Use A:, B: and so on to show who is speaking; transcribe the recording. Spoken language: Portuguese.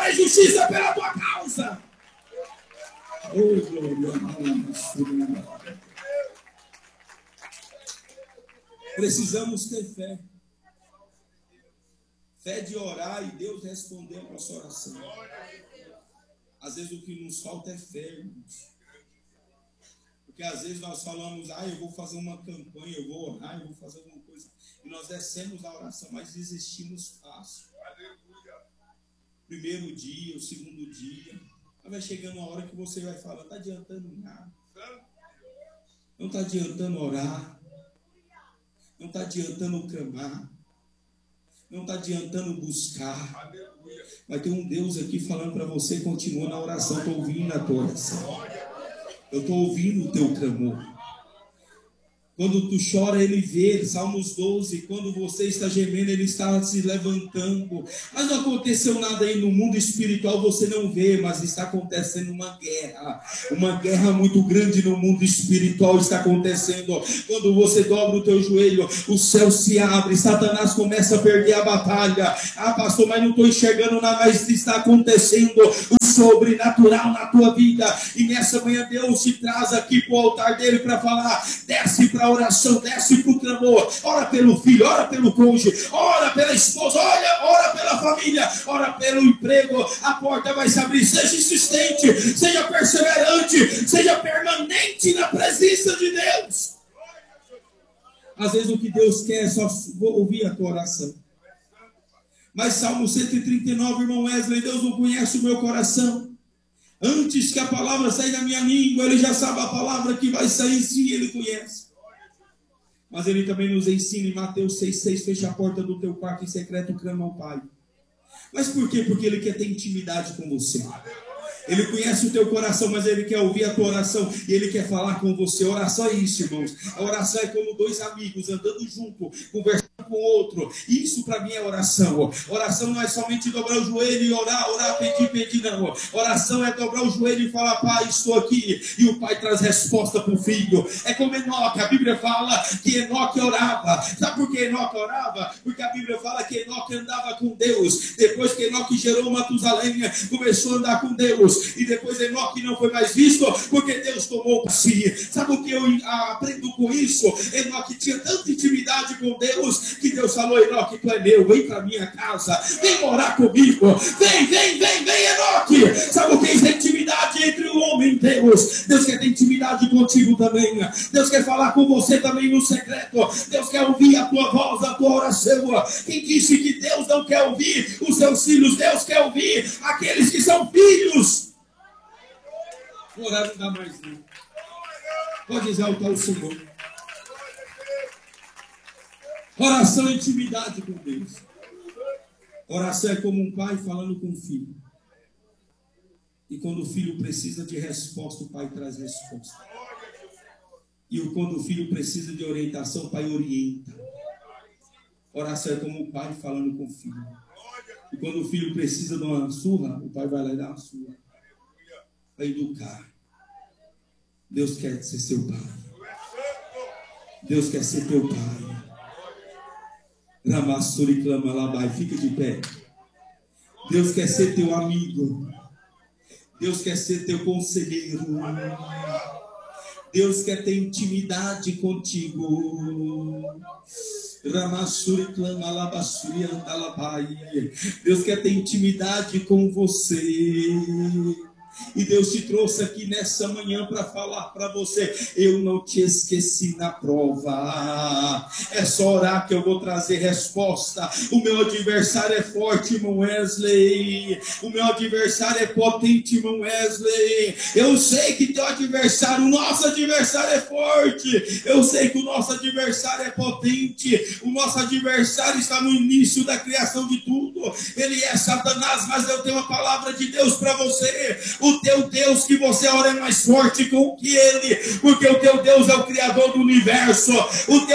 A: farei justiça pela tua causa. Oh, glória. Precisamos ter fé. Fé de orar e Deus responder a nossa oração. Às vezes o que nos falta é fé, irmãos. Porque às vezes nós falamos, eu vou fazer uma campanha, eu vou orar, eu vou fazer alguma coisa. E nós descemos a oração, mas desistimos fácil. Primeiro dia, o segundo dia. Mas vai chegando uma hora que você vai falar, não está adiantando nada. Não está adiantando orar. Não está adiantando clamar. Não está adiantando buscar. Vai ter um Deus aqui falando para você, continua na oração. Estou ouvindo a tua oração. Eu estou ouvindo o teu clamor. Quando tu chora, ele vê. Salmos 12. Quando você está gemendo, ele está se levantando. Mas não aconteceu nada aí no mundo espiritual, você não vê, mas está acontecendo uma guerra. Uma guerra muito grande no mundo espiritual está acontecendo. Quando você dobra o teu joelho, o céu se abre, Satanás começa a perder a batalha. Pastor, mas não estou enxergando nada, mas está acontecendo o sobrenatural na tua vida. E nessa manhã Deus te traz aqui para o altar dele para falar, desce para a oração, desce para o clamor, ora pelo filho, ora pelo cônjuge, ora pela esposa, ora pela família, ora pelo emprego, a porta vai se abrir. Seja insistente, seja perseverante, seja permanente na presença de Deus. Às vezes o que Deus quer é só ouvir a tua oração. Mas Salmo 139, irmão Wesley, Deus não conhece o meu coração. Antes que a palavra saia da minha língua, Ele já sabe a palavra que vai sair, sim, Ele conhece. Mas Ele também nos ensina em Mateus 6,6, fecha a porta do teu quarto em secreto, clama ao Pai. Mas por quê? Porque Ele quer ter intimidade com você. Ele conhece o teu coração, mas Ele quer ouvir a tua oração e Ele quer falar com você. A oração é isso, irmãos. A oração é como dois amigos andando junto, conversando com o outro. Isso para mim é oração. Oração não é somente dobrar o joelho e orar, pedir, não. Oração é dobrar o joelho e falar, Pai, estou aqui. E o Pai traz resposta para o filho. É como Enoque. A Bíblia fala que Enoque orava. Sabe por que Enoque orava? Porque a Bíblia fala que Enoque andava com Deus. Depois que Enoque gerou Matusalém, começou a andar com Deus. E depois Enoque não foi mais visto, porque Deus tomou para si. Sabe o que eu aprendo com isso? Enoque tinha tanta intimidade com Deus, que Deus falou, Enoque, tu é meu, vem para minha casa, vem morar comigo, vem, Enoque. Sabe o que é essa intimidade entre o homem e Deus? Deus quer ter intimidade contigo também. Deus quer falar com você também no secreto. Deus quer ouvir a tua voz, a tua oração. Quem disse que Deus não quer ouvir os seus filhos? Deus quer ouvir aqueles que são filhos. Orar não dá mais não. Pode exaltar o Senhor. Oração é intimidade com Deus. Oração é como um pai falando com o filho. E quando o filho precisa de resposta, o pai traz resposta. E quando o filho precisa de orientação, o pai orienta. Oração é como o pai falando com o filho. E quando o filho precisa de uma surra, o pai vai lá e dá uma surra. Para educar. Deus quer ser seu pai. Deus quer ser teu pai. Ramassuri clama labai. Fica de pé. Deus quer ser teu amigo. Deus quer ser teu conselheiro. Deus quer ter intimidade contigo. Ramassuri clama labassuri andalabai. Deus quer ter intimidade com você. E Deus te trouxe aqui nessa manhã para falar para você, eu não te esqueci na prova. É só orar que eu vou trazer resposta. O meu adversário é forte, irmão Wesley. O meu adversário é potente, irmão Wesley. Eu sei que teu adversário, o nosso adversário é forte. Eu sei que o nosso adversário é potente. O nosso adversário está no início da criação de tudo. Ele é Satanás, mas eu tenho uma palavra de Deus para você. O teu Deus que você ora é mais forte que ele, porque o teu Deus é o Criador do universo. O